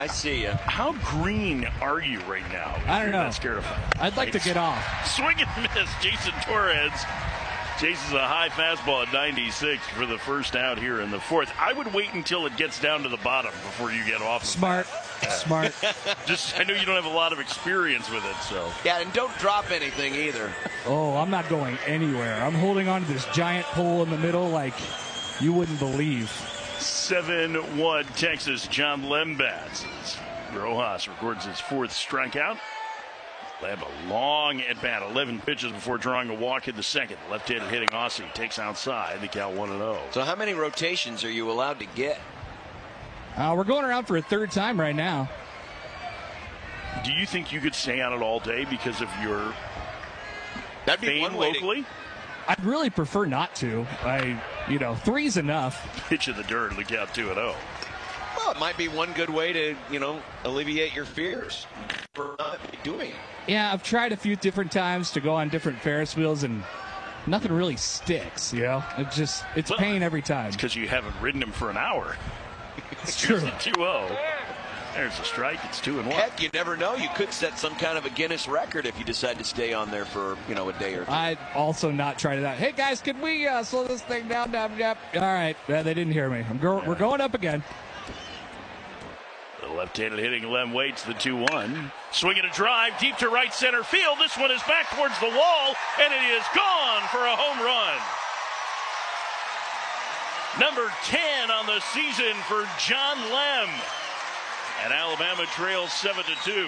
I see you. How green are you right now? I don't know. Not scared of I'd like to get off. Swing and miss. Jason Torres chases a high fastball at 96 for the first out here in the fourth. I would wait until it gets down to the bottom before you get off. Smart. Smart. Just, I know you don't have a lot of experience with it, so. Yeah, and don't drop anything either. Oh, I'm not going anywhere. I'm holding on to this giant pole in the middle like you wouldn't believe. 7-1 Texas. John Lem bats. Rojas records his fourth strikeout. Lem a long at bat, 11 pitches before drawing a walk in the second. Left-handed hitting Aussie takes outside. The count 1-0. So how many rotations are you allowed to get? We're going around for a third time right now. Do you think you could stay on it all day because of your fame locally? I'd really prefer not to. Three's enough. Pitch of the dirt, look out 2-0. Well, it might be one good way to, alleviate your fears for not doing it. Yeah, I've tried a few different times to go on different Ferris wheels, and nothing really sticks, It's pain every time. It's because you haven't ridden him for an hour. It's true. 2-0. There's a strike. It's 2-1. Heck, you never know. You could set some kind of a Guinness record if you decide to stay on there for, a day or two. I'd also not try that. Hey, guys, can we slow this thing down? All right. They didn't hear me. We're going up again. The left-handed hitting Lem waits the 2-1. Swinging a drive deep to right center field. This one is back towards the wall, and it is gone for a home run. Number 10 on the season for John Lem. And Alabama trails 7-2.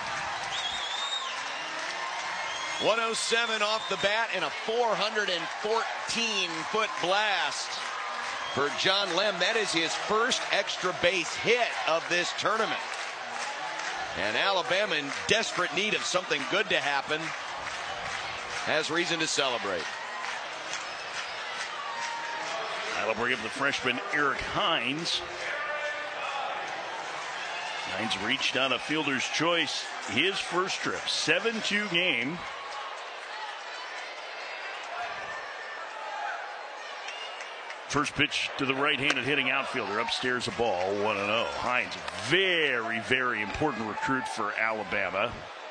107 off the bat and a 414-foot blast for John Lem. That is his first extra base hit of this tournament. And Alabama, in desperate need of something good to happen, has reason to celebrate. That'll bring up the freshman Eric Hines. Hines reached on a fielder's choice. His first trip, 7-2 game. First pitch to the right-handed hitting outfielder. Upstairs a ball, 1-0. Hines, very, very important recruit for Alabama.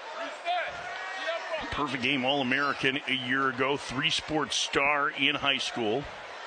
Perfect game All-American a year ago. 3-sport star in high school.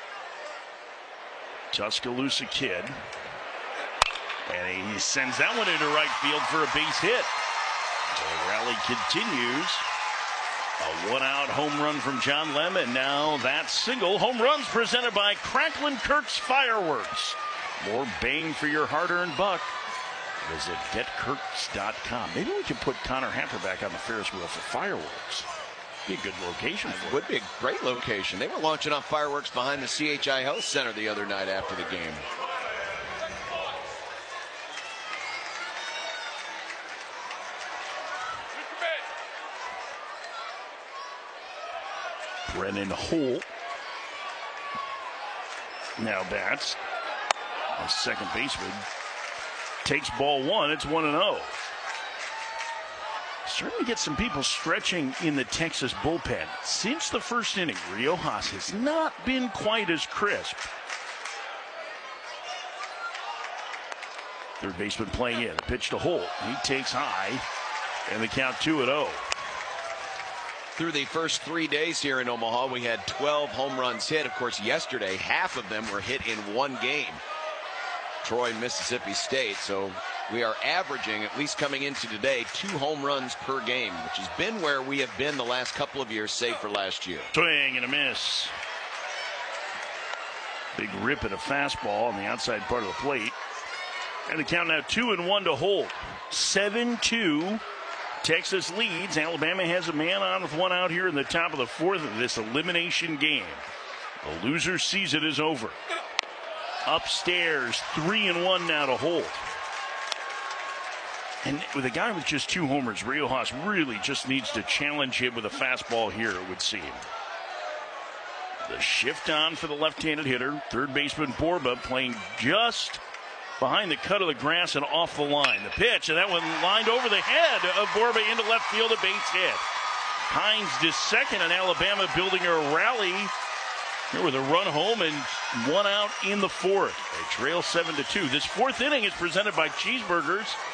Tuscaloosa kid. And he sends that one into right field for a base hit. The rally continues. A one-out home run from John Lem, and now that single. Home runs presented by Cracklin Kirk's Fireworks. More bang for your hard-earned buck. Visit getkirks.com. Maybe we can put Connor Hamper back on the Ferris wheel for fireworks. Be a good location for it. Would be a great location. They were launching off fireworks behind the CHI Health Center the other night after the game. Brennan Holt now bats. The second baseman takes ball one. It's 1-0. Starting to get some people stretching in the Texas bullpen. Since the first inning, Riojas has not been quite as crisp. Third baseman playing in. A pitch to Holt. He takes high. And the count 2-0. Through the first 3 days here in Omaha, we had 12 home runs hit. Of course, yesterday, half of them were hit in one game. Troy, Mississippi State. So we are averaging, at least coming into today, 2 home runs per game, which has been where we have been the last couple of years, save for last year. Swing and a miss. Big rip at a fastball on the outside part of the plate. And the count now 2-1 to Holt. 7-2. Texas leads. Alabama has a man on with one out here in the top of the fourth of this elimination game. The loser season is over. Upstairs, 3-1 now to Holt. And with a guy with just 2 homers, Riojas really just needs to challenge him with a fastball here, it would seem. The shift on for the left-handed hitter. Third baseman Borba playing just behind the cut of the grass and off the line. The pitch, and that one lined over the head of Borba into left field, a base hit. Hines to second, and Alabama building a rally Here with a run home and 1 out in the fourth. They trail 7-2. This fourth inning is presented by Cheeseburgers.